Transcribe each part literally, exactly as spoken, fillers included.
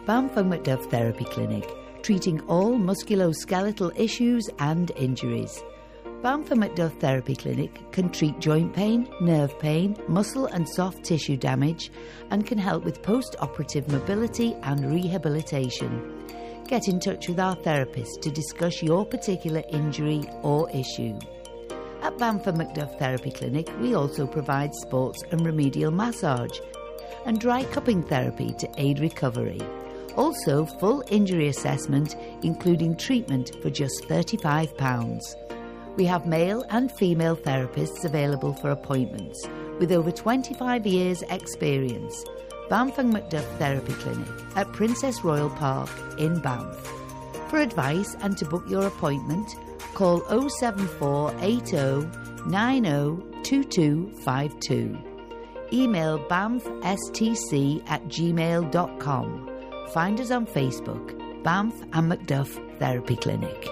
Banff and Macduff Therapy Clinic, treating all musculoskeletal issues and injuries. Banff and Macduff Therapy Clinic can treat joint pain, nerve pain, muscle and soft tissue damage, and can help with post-operative mobility and rehabilitation. Get in touch with our therapist to discuss your particular injury or issue. At Banff and Macduff Therapy Clinic, we also provide sports and remedial massage and dry cupping therapy to aid recovery. Also, full injury assessment, including treatment for just thirty-five pounds. We have male and female therapists available for appointments with over twenty-five years' experience. Banff and Macduff Therapy Clinic at Princess Royal Park in Banff. For advice and to book your appointment, call oh seven four eight oh nine oh two two five two. Email banffstc at gmail dot com. Find us on Facebook, Banff and Macduff Therapy Clinic.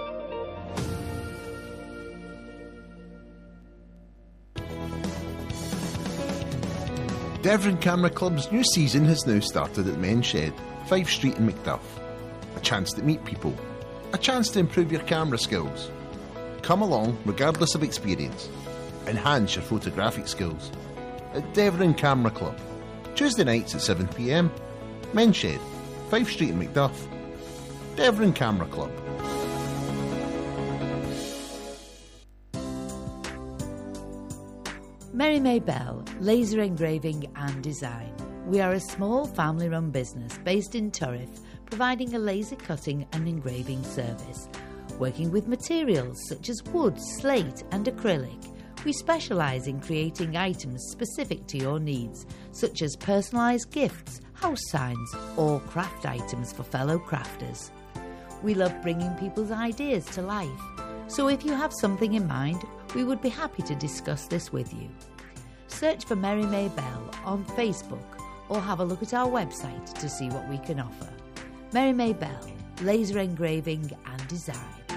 Devon Camera Club's new season has now started at Men's Shed, Fife Street in Macduff. A chance to meet people. A chance to improve your camera skills. Come along regardless of experience. Enhance your photographic skills. At Devon Camera Club. Tuesday nights at seven p m. Men's Shed, Fife Street in Macduff. Devon Camera Club. Mary May Bell, Laser Engraving and Design. We are a small family-run business based in Turriff, providing a laser cutting and engraving service. Working with materials such as wood, slate and acrylic, we specialise in creating items specific to your needs, such as personalised gifts, house signs or craft items for fellow crafters. We love bringing people's ideas to life, so if you have something in mind, we would be happy to discuss this with you. Search for Mary May Bell on Facebook or have a look at our website to see what we can offer. Mary May Bell, Laser Engraving and Design.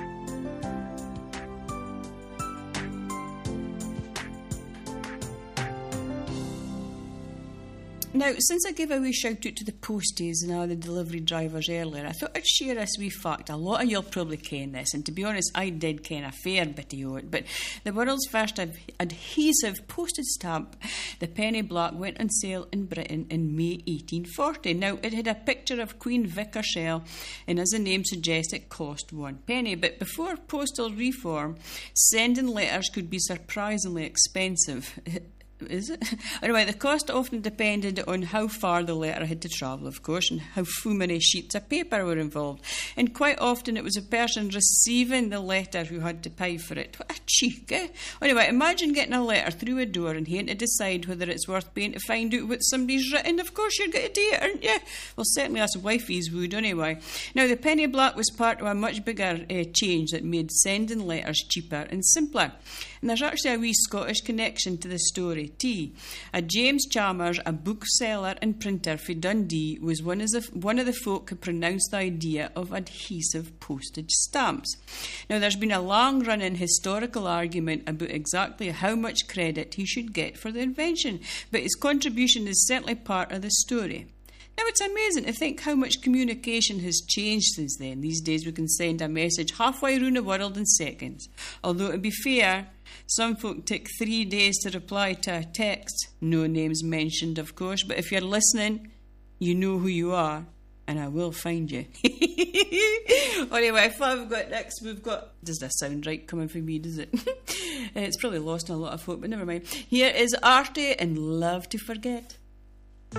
Now, since I gave a wee shout out to the posties and all the delivery drivers earlier, I thought I'd share this wee fact. A lot of you'll probably ken this, and to be honest, I did ken a fair bit of it. But the world's first ad- adhesive postage stamp, the penny black, went on sale in Britain in May eighteen forty. Now, it had a picture of Queen Vic herself, and as the name suggests, it cost one penny. But before postal reform, sending letters could be surprisingly expensive. Is it? Anyway, the cost often depended on how far the letter had to travel, of course, and how many sheets of paper were involved. And quite often it was a person receiving the letter who had to pay for it. What a cheek, eh? Anyway, imagine getting a letter through a door and having to decide whether it's worth paying to find out what somebody's written. Of course you're going to do it, aren't you? Well, certainly us wifeys would anyway. Now, the penny black was part of a much bigger uh, change that made sending letters cheaper and simpler. And there's actually a wee Scottish connection to the story. T. A James Chalmers, a bookseller and printer for Dundee, was one of, the, one of the folk who pronounced the idea of adhesive postage stamps. Now, there's been a long-running historical argument about exactly how much credit he should get for the invention, but his contribution is certainly part of the story. Now, it's amazing to think how much communication has changed since then. These days we can send a message halfway around the world in seconds. Although, to be fair, some folk take three days to reply to a text. No names mentioned, of course, but if you're listening, you know who you are, and I will find you. Anyway, what we've got next, we've got... Does this sound right coming from me, does it? It's probably lost on a lot of folk, but never mind. Here is Artie and Love to Forget.